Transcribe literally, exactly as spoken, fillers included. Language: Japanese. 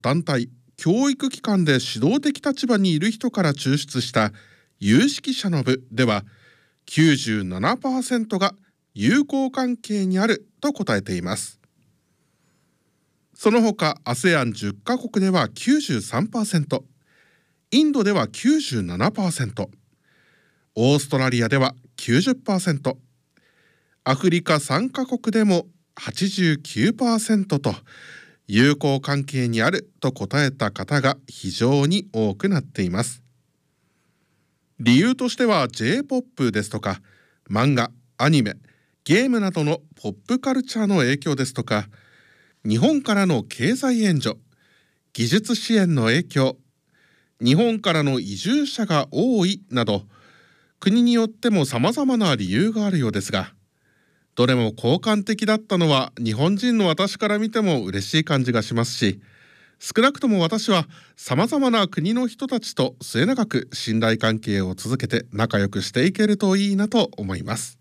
団体、教育機関で指導的立場にいる人から抽出した有識者の部では きゅうじゅうななパーセント が友好関係にあると答えています。その他 アセアンじゅっ カ国では きゅうじゅうさんパーセント、インドでは きゅうじゅうななパーセント、オーストラリアでは きゅうじゅっパーセント、アフリカさんカ国でも はちじゅうきゅうパーセント と友好関係にあると答えた方が非常に多くなっています。理由としては ジェイポップ ですとか漫画、アニメ、ゲームなどのポップカルチャーの影響ですとか、日本からの経済援助、技術支援の影響、日本からの移住者が多いなど、国によっても様々な理由があるようですが、どれも好感的だったのは日本人の私から見ても嬉しい感じがしますし、少なくとも私は様々な国の人たちと末永く信頼関係を続けて仲良くしていけるといいなと思います。